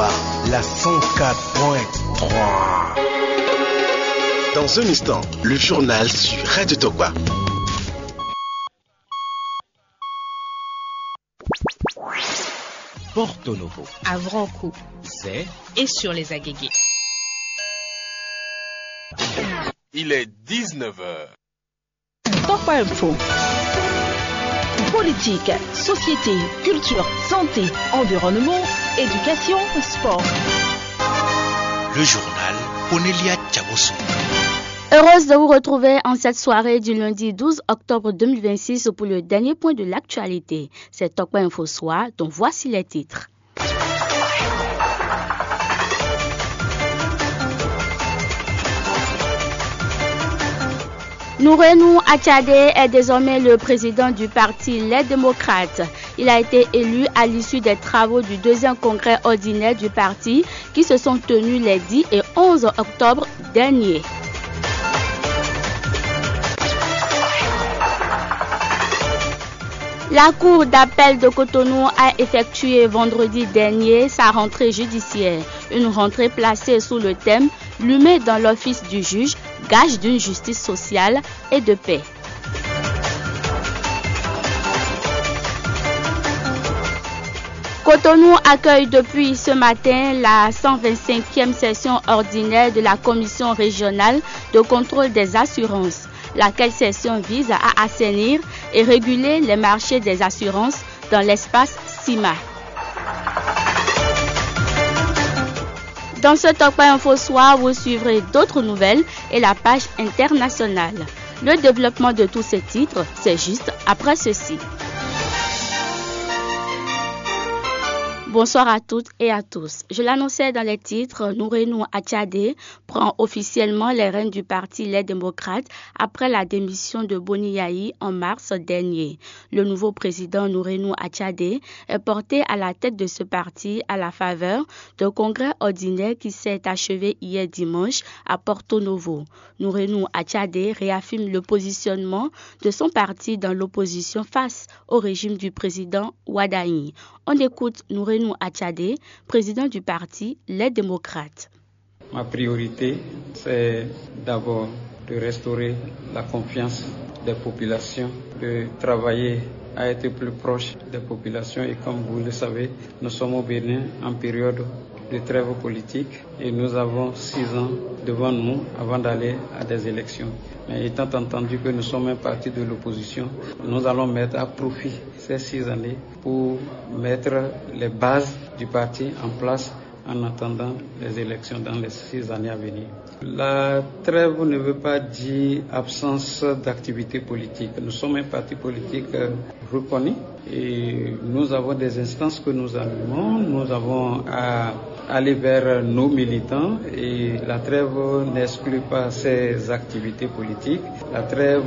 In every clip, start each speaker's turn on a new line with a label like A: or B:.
A: Tokwa, la 104.3.
B: Dans un instant, le journal sur Radio Tokwa.
C: Porto Novo,
D: Avranco,
C: Zé
D: et sur les Agégués.
E: Il est 19h.
F: Tokwa Info. Politique, société, culture, santé, environnement, éducation, sport.
A: Le journal Onelia Tchabosso.
G: Heureuse de vous retrouver en cette soirée du lundi 12 octobre 2026 pour le dernier point de l'actualité. C'est Tokwa Info Soir, dont voici les titres. Nourenou Achadé est désormais le président du parti Les Démocrates. Il a été élu à l'issue des travaux du deuxième congrès ordinaire du parti qui se sont tenus les 10 et 11 octobre dernier. La Cour d'appel de Cotonou a effectué vendredi dernier sa rentrée judiciaire. Une rentrée placée sous le thème « L'humain dans l'office du juge, gage d'une justice sociale et de paix ». Cotonou accueille depuis ce matin la 125e session ordinaire de la Commission régionale de contrôle des assurances. Laquelle session vise à assainir et réguler les marchés des assurances dans l'espace CIMA. Dans ce Tokwa Info Soir, vous suivrez d'autres nouvelles et la page internationale. Le développement de tous ces titres, c'est juste après ceci. Bonsoir à toutes et à tous. Je l'annonçais dans les titres, Nourenou Achadé prend officiellement les rênes du parti Les Démocrates après la démission de Boni Yayi en mars dernier. Le nouveau président Nourenou Achadé est porté à la tête de ce parti à la faveur d'un congrès ordinaire qui s'est achevé hier dimanche à Porto Novo. Nourenou Achadé réaffirme le positionnement de son parti dans l'opposition face au régime du président Wadaï. On écoute Nourenou Achadé, président du parti Les Démocrates.
H: Ma priorité, c'est d'abord de restaurer la confiance des populations, de travailler à être plus proche des populations et comme vous le savez, nous sommes au Bénin en période de trêve politique et nous avons 6 ans devant nous avant d'aller à des élections. Mais étant entendu que nous sommes un parti de l'opposition, nous allons mettre à profit ces 6 années pour mettre les bases du parti en place en attendant les élections dans les 6 années à venir. La trêve ne veut pas dire absence d'activité politique. Nous sommes un parti politique reconnu et nous avons des instances que nous animons. Nous avons à aller vers nos militants et la trêve n'exclut pas ces activités politiques. La trêve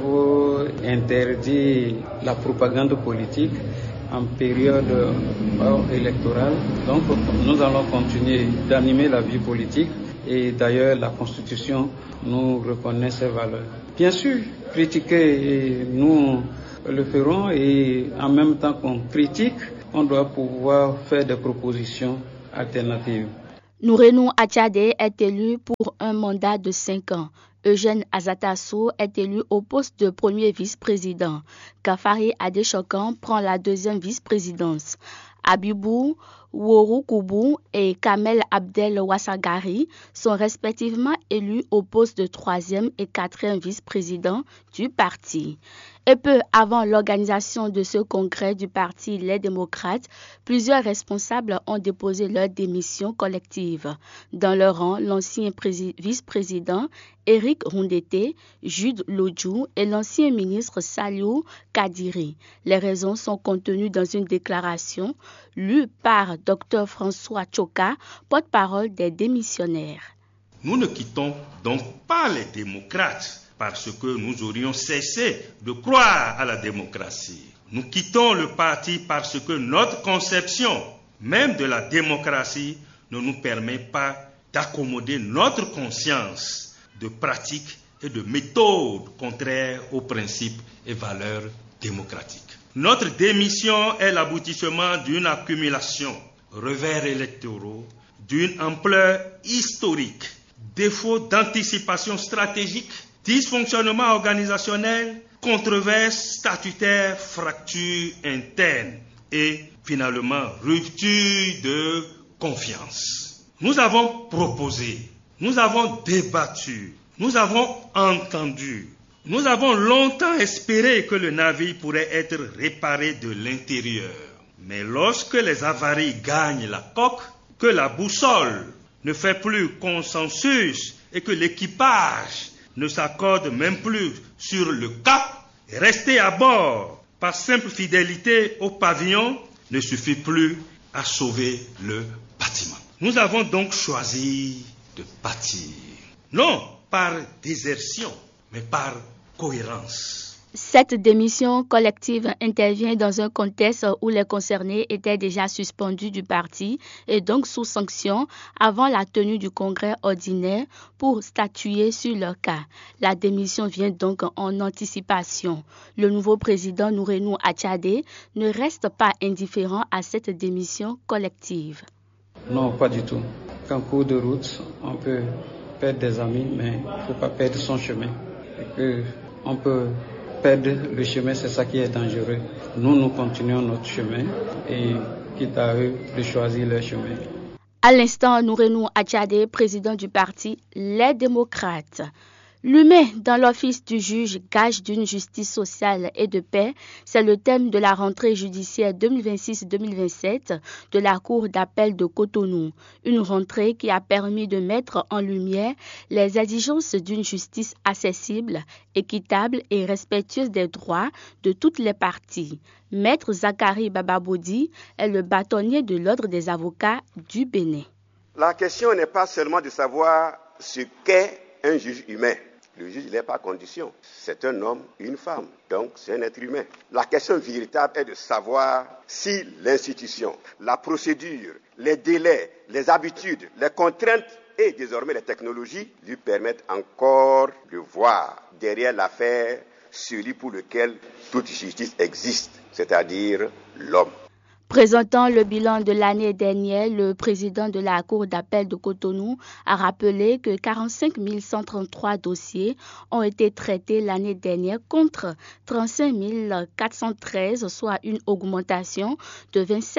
H: interdit la propagande politique en période électorale. Donc nous allons continuer d'animer la vie politique et d'ailleurs la Constitution nous reconnaît ces valeurs. Bien sûr, critiquer, nous le ferons et en même temps qu'on critique, on doit pouvoir faire des propositions alternatives.
G: Nourenou Achadé est élu pour un mandat de 5 ans. Eugène Azatassou est élu au poste de premier vice-président. Kafari Adéchokan prend la deuxième vice-présidence. Abibou Wouroukoubou et Kamel Abdel Ouassagari sont respectivement élus au poste de troisième et quatrième vice-président du parti. Et peu avant l'organisation de ce congrès du parti Les Démocrates, plusieurs responsables ont déposé leur démission collective. Dans leur rang, l'ancien vice-président Éric Rondete, Jude Lodjou et l'ancien ministre Saliou Kadiri. Les raisons sont contenues dans une déclaration lue par Dr François Tchoka, porte-parole des démissionnaires.
I: Nous ne quittons donc pas les démocrates parce que nous aurions cessé de croire à la démocratie. Nous quittons le parti parce que notre conception même de la démocratie ne nous permet pas d'accommoder notre conscience de pratiques et de méthodes contraires aux principes et valeurs démocratiques. Notre démission est l'aboutissement d'une accumulation, revers électoraux, d'une ampleur historique, défaut d'anticipation stratégique, dysfonctionnement organisationnel, controverses statutaires, fractures internes et finalement rupture de confiance. Nous avons proposé, nous avons débattu, nous avons entendu, nous avons longtemps espéré que le navire pourrait être réparé de l'intérieur. Mais lorsque les avaries gagnent la coque, que la boussole ne fait plus consensus et que l'équipage ne s'accorde même plus sur le cap, rester à bord par simple fidélité au pavillon ne suffit plus à sauver le bâtiment. Nous avons donc choisi de partir, non par désertion, mais par cohérence.
G: Cette démission collective intervient dans un contexte où les concernés étaient déjà suspendus du parti et donc sous sanction avant la tenue du congrès ordinaire pour statuer sur leur cas. La démission vient donc en anticipation. Le nouveau président Nourenou Attiadé ne reste pas indifférent à cette démission collective.
H: Non, pas du tout. En cours de route, on peut perdre des amis, mais il ne faut pas perdre son chemin. On peut perdre le chemin, c'est ça qui est dangereux. Nous continuons notre chemin et quitte à eux de choisir leur chemin.
G: À l'instant, Nourenou Attiadé, président du parti Les Démocrates. L'humain dans l'office du juge, gage d'une justice sociale et de paix, c'est le thème de la rentrée judiciaire 2026-2027 de la Cour d'appel de Cotonou. Une rentrée qui a permis de mettre en lumière les exigences d'une justice accessible, équitable et respectueuse des droits de toutes les parties. Maître Zakari Bababoudi est le bâtonnier de l'Ordre des avocats du Bénin.
C: La question n'est pas seulement de savoir ce qu'est un juge humain. Le juge n'est pas condition. C'est un homme, une femme. Donc, c'est un être humain. La question véritable est de savoir si l'institution, la procédure, les délais, les habitudes, les contraintes et désormais les technologies lui permettent encore de voir derrière l'affaire celui pour lequel toute justice existe, c'est-à-dire l'homme.
G: Présentant le bilan de l'année dernière, le président de la Cour d'appel de Cotonou a rappelé que 45 133 dossiers ont été traités l'année dernière contre 35 413, soit une augmentation de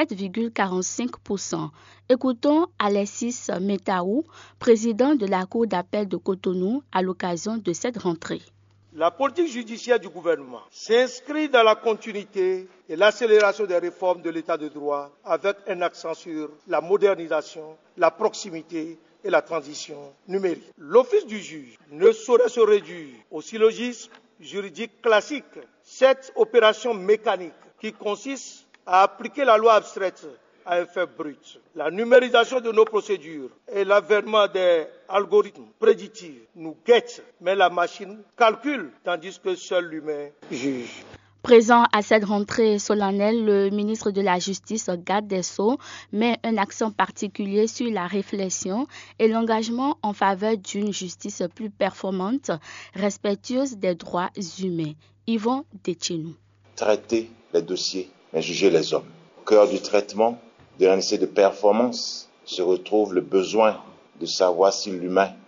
G: 27,45%. Écoutons Alexis Metaou, président de la Cour d'appel de Cotonou, à l'occasion de cette rentrée.
J: La politique judiciaire du gouvernement s'inscrit dans la continuité et l'accélération des réformes de l'état de droit avec un accent sur la modernisation, la proximité et la transition numérique. L'office du juge ne saurait se réduire au syllogisme juridique classique. Cette opération mécanique qui consiste à appliquer la loi abstraite à effet brut. La numérisation de nos procédures et l'avènement des algorithmes prédictifs nous guettent, mais la machine calcule, tandis que seul l'humain juge.
G: Présent à cette rentrée solennelle, le ministre de la Justice, Garde des Sceaux, met un accent particulier sur la réflexion et l'engagement en faveur d'une justice plus performante, respectueuse des droits humains. Yvon Detchenou.
K: Traiter les dossiers, mais juger les hommes. Au cœur du traitement de la nécessité de performance se retrouve le besoin de savoir si l'humain